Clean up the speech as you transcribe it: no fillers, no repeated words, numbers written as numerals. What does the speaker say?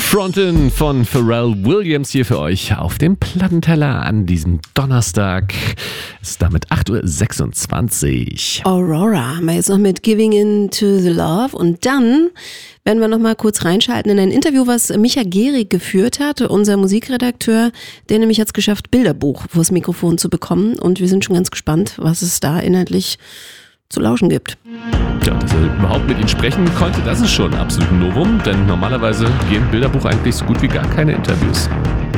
Frontin von Pharrell Williams hier für euch auf dem Plattenteller an diesem Donnerstag. Es ist damit 8.26 Uhr. Aurora haben wir jetzt noch mit Giving Into the Love und dann werden wir noch mal kurz reinschalten in ein Interview, was Micha Gehrig geführt hat, unser Musikredakteur, der nämlich hat es geschafft, Bilderbuch vors Mikrofon zu bekommen und wir sind schon ganz gespannt, was es da inhaltlich zu lauschen gibt. Ja, dass er überhaupt mit ihnen sprechen konnte, das ist schon absolut ein Novum, denn normalerweise gehen Bilderbuch eigentlich so gut wie gar keine Interviews.